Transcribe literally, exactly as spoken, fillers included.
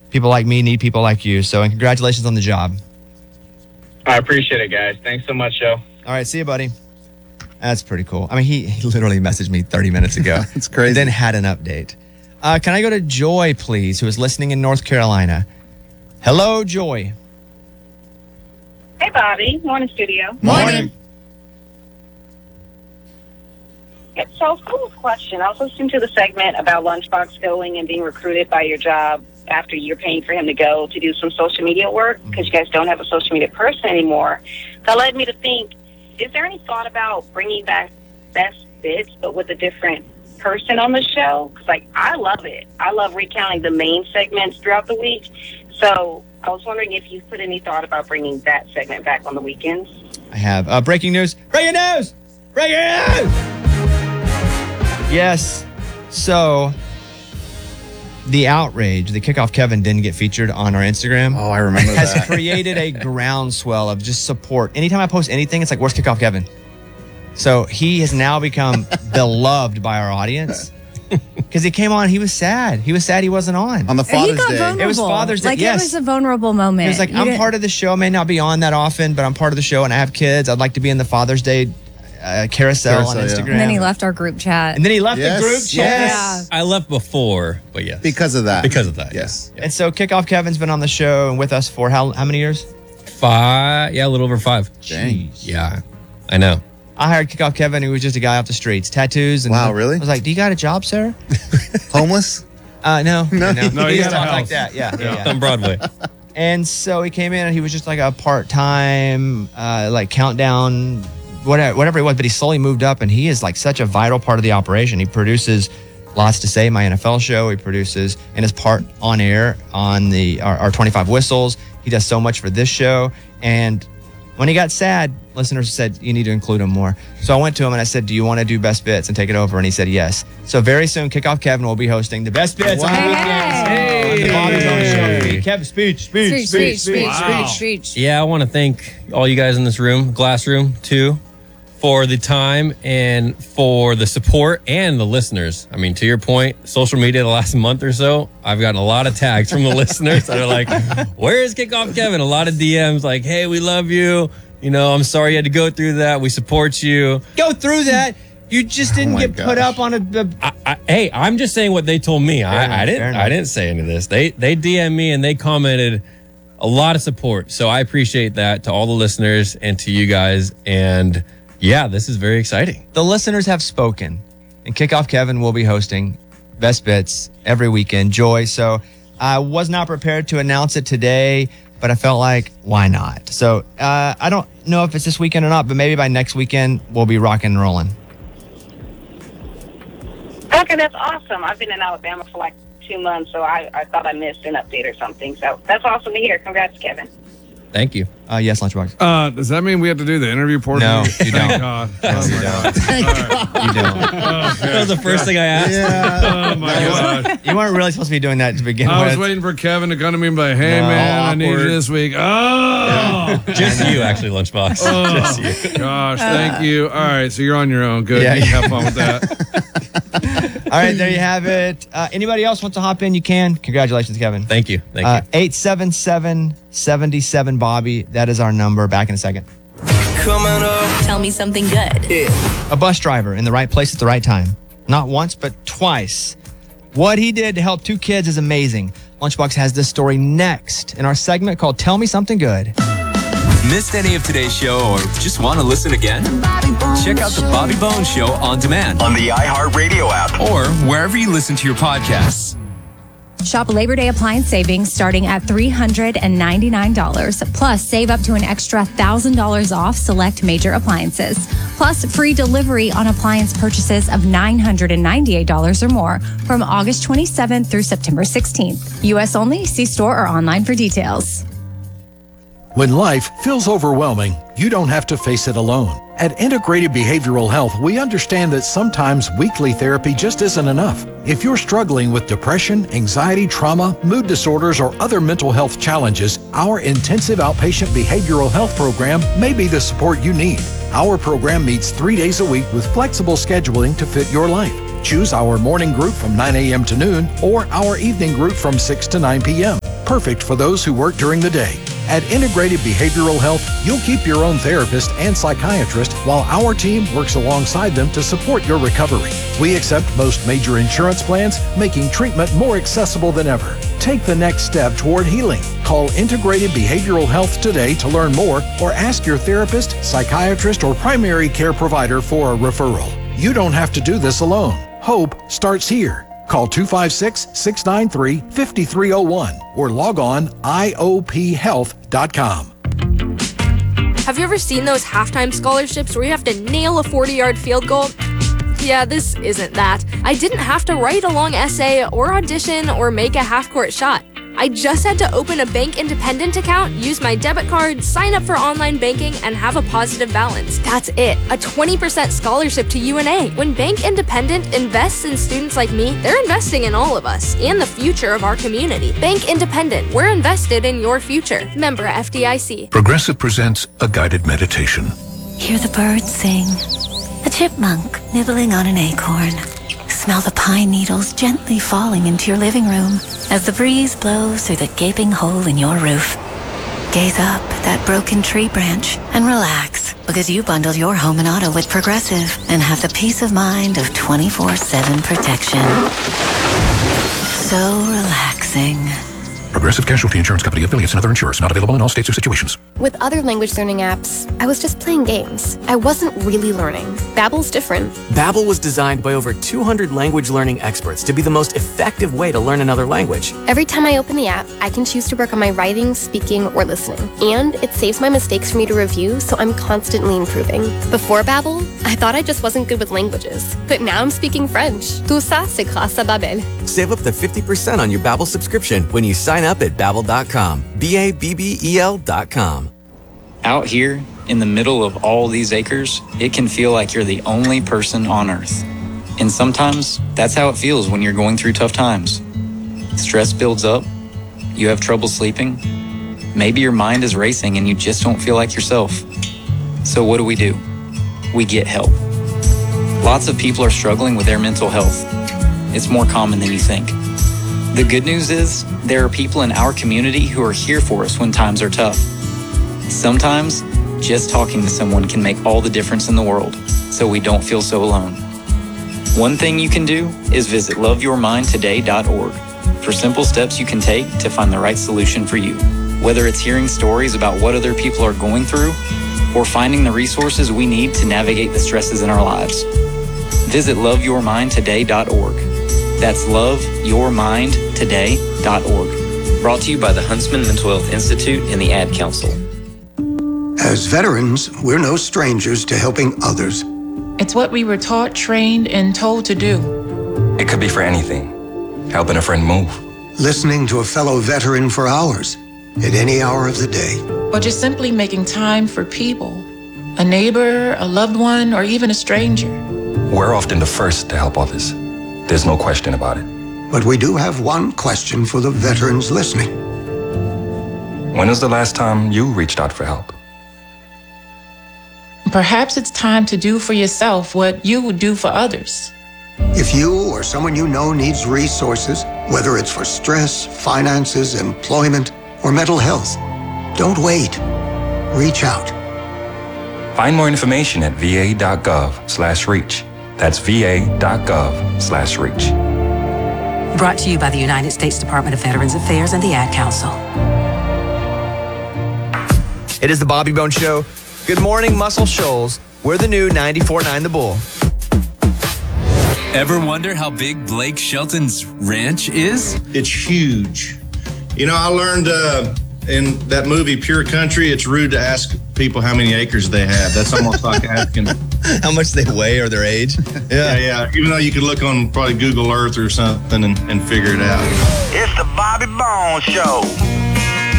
people like me need people like you. So, and congratulations on the job. I appreciate it, guys. Thanks so much, Joe. All right, see you, buddy. That's pretty cool. I mean, he, he literally messaged me thirty minutes ago. It's crazy. And then had an update. Uh, can I go to Joy, please, who is listening in North Carolina? Hello, Joy. Hey, Bobby. Morning, studio. Morning. Yeah, so, cool question. I was listening to the segment about Lunchbox going and being recruited by your job after you're paying for him to go to do some social media work because you guys don't have a social media person anymore. That led me to think, is there any thought about bringing back Best Bits, but with a different person on the show? Because, like, I love it. I love recounting the main segments throughout the week. So I was wondering if you put any thought about bringing that segment back on the weekends. I have. Uh, breaking news. Breaking news! Breaking news! Yes. So, the outrage, the Kickoff Kevin didn't get featured on our Instagram. Oh, I remember has that. created a groundswell of just support. Anytime I post anything, it's like, where's Kickoff Kevin? So he has now become beloved by our audience because he came on. He was sad. He was sad he wasn't on. On the Father's he got Day. vulnerable. It was Father's Day. Like, yes. it was a vulnerable moment. He was like, You I'm didn't- part of the show. I may not be on that often, but I'm part of the show and I have kids. I'd like to be in the Father's Day uh, carousel, Carousel, on yeah. Instagram. And then he left our group chat. And then he left Yes. the group chat. Yes. I left before, but yes. Because of that. Because of that, Yes. Yeah. And so Kickoff Kevin's been on the show and with us for how how many years? Five, yeah, a little over five. Dang. Yeah, I know. I hired Kickoff Kevin, who was just a guy off the streets, tattoos. And Wow, really? I was like, "Do you got a job, sir?" Homeless? Uh, no, no, no. No, he he just had a talked like house. that. Yeah, yeah, yeah. On Broadway. And so he came in, and he was just like a part-time, uh, like countdown, whatever, whatever it was. But he slowly moved up, and he is like such a vital part of the operation. He produces Lots to Say, my N F L show. He produces and is part on air on the our, our twenty-five Whistles. He does so much for this show, and when he got sad, listeners said, you need to include him more. So I went to him and I said, do you want to do Best Bits and take it over? And he said, yes. So very soon, Kickoff Kevin will be hosting the Best Bits on the weekends. Hey. On the Bobby's Own Show. Kevin, speech, speech, Speech, speech, speech, Wow. speech, speech. Yeah, I want to thank all you guys in this room, glass room too, for the time and for the support and the listeners. I mean, to your point, social media the last month or so, I've gotten a lot of tags from the listeners that are like, where is Kickoff Kevin? A lot of D Ms like, hey, we love you. You know, I'm sorry you had to go through that. We support you. Go through that. You just didn't my get put gosh. up on a... a I, I, hey, I'm just saying what they told me. enough, I, I fair didn't. enough. I didn't say any of this. They they D M'd me and they commented a lot of support. So I appreciate that to all the listeners and to you guys. And yeah, this is very exciting. the listeners have spoken, and Kickoff Kevin will be hosting Best Bits every weekend. Joy. So I was not prepared to announce it today, but I felt like, why not? So uh, I don't know if it's this weekend or not, but maybe by next weekend, we'll be rocking and rolling. Okay, that's awesome. I've been in Alabama for like two months, so I, I thought I missed an update or something. So that's awesome to hear. Congrats, Kevin. Thank you. Uh, yes, Lunchbox. Uh, does that mean we have to do the interview portion? No, you Thank don't. God. No, Oh, you my don't. God. You don't. That was the first thing I asked. Yeah. Oh, my God. You weren't really supposed to be doing that to begin I was with. waiting for Kevin to come to me and be like, hey, No, man, I need you awkward. this week. Oh, Just you, actually, Lunchbox. Oh. Just you. gosh, thank you. All right, so you're on your own. Good. Yeah, You yeah. have fun with that. All right, there you have it. Uh, anybody else wants to hop in? You can. Congratulations, Kevin. Thank you. Thank Uh, you. eight seven seven, seven seven, Bobby. That is our number. Back in a second. Tell me something good. A bus driver in the right place at the right time. Not once, but twice. What he did to help two kids is amazing. Lunchbox has this story next in our segment called Tell Me Something Good. Missed any of today's show or just want to listen again? Check out the Bobby Bones Show on demand On the iHeartRadio app. or wherever you listen to your podcasts. Shop Labor Day appliance savings starting at three hundred ninety-nine dollars. Plus, save up to an extra one thousand dollars off select major appliances. Plus, free delivery on appliance purchases of nine hundred ninety-eight dollars or more from August twenty-seventh through September sixteenth. U S only. See store or online for details. When life feels overwhelming, you don't have to face it alone. At Integrated Behavioral Health, we understand that sometimes weekly therapy just isn't enough. If you're struggling with depression, anxiety, trauma, mood disorders, or other mental health challenges, our intensive outpatient behavioral health program may be the support you need. Our program meets three days a week with flexible scheduling to fit your life. Choose our morning group from nine a.m. to noon or our evening group from six to nine p.m. perfect for those who work during the day. At Integrated Behavioral Health, you'll keep your own therapist and psychiatrist while our team works alongside them to support your recovery. We accept most major insurance plans, making treatment more accessible than ever. Take the next step toward healing. Call Integrated Behavioral Health today to learn more or ask your therapist, psychiatrist, or primary care provider for a referral. You don't have to do this alone. Hope starts here. Call two five six, six nine three, five three zero one or log on I O P health dot com. Have you ever seen those halftime scholarships where you have to nail a forty-yard field goal? Yeah, this isn't that. I didn't have to write a long essay or audition or make a half-court shot. I just had to open a Bank Independent account, use my debit card, sign up for online banking, and have a positive balance. That's it. A twenty percent scholarship to U N A. When Bank Independent invests in students like me, they're investing in all of us and the future of our community. Bank Independent. We're invested in your future. Member F D I C. Progressive presents a guided meditation. Hear the birds sing. A chipmunk nibbling on an acorn. Smell the pine needles gently falling into your living room as the breeze blows through the gaping hole in your roof. Gaze up at that broken tree branch and relax because you bundled your home and auto with Progressive and have the peace of mind of twenty-four seven protection. So relaxing. Progressive Casualty Insurance Company, affiliates, and other insurers. Not available in all states or situations. With other language learning apps, I was just playing games. I wasn't really learning. Babbel's different. Babbel was designed by over two hundred language learning experts to be the most effective way to learn another language. Every time I open the app, I can choose to work on my writing, speaking, or listening. And it saves my mistakes for me to review, so I'm constantly improving. Before Babbel, I thought I just wasn't good with languages. But now I'm speaking French. Tout ça, c'est grâce à Babbel. Save up to fifty percent on your Babbel subscription when you sign up at babbel dot com. B A B B E L dot com. Out here, in the middle of all these acres, it can feel like you're the only person on Earth. And sometimes, that's how it feels when you're going through tough times. Stress builds up, you have trouble sleeping, maybe your mind is racing and you just don't feel like yourself. So what do we do? We get help. Lots of people are struggling with their mental health. It's more common than you think. The good news is, there are people in our community who are here for us when times are tough. Sometimes, just talking to someone can make all the difference in the world, so we don't feel so alone. One thing you can do is visit love your mind today dot org for simple steps you can take to find the right solution for you. Whether it's hearing stories about what other people are going through, or finding the resources we need to navigate the stresses in our lives. Visit love your mind today dot org. That's love your mind today dot org. Brought to you by the Huntsman Mental Health Institute and the Ad Council. As veterans, we're no strangers to helping others. It's what we were taught, trained, and told to do. It could be for anything. Helping a friend move. Listening to a fellow veteran for hours, at any hour of the day. Or just simply making time for people. A neighbor, a loved one, or even a stranger. We're often the first to help others. There's no question about it. But we do have one question for the veterans listening. When was the last time you reached out for help? Perhaps it's time to do for yourself what you would do for others. If you or someone you know needs resources, whether it's for stress, finances, employment, or mental health, don't wait. Reach out. Find more information at V A dot gov slash reach. That's V A dot gov slash reach. Brought to you by the United States Department of Veterans Affairs and the Ad Council. It is the Bobby Bone Show. Good morning, Muscle Shoals. We're the new ninety-four point nine The Bull. Ever wonder how big Blake Shelton's ranch is? It's huge. You know, I learned uh, in that movie, Pure Country, it's rude to ask people how many acres they have. That's almost like asking how much they weigh or their age. Yeah, yeah. yeah. Even though you could look on probably Google Earth or something and, and figure it out. It's the Bobby Bone Show.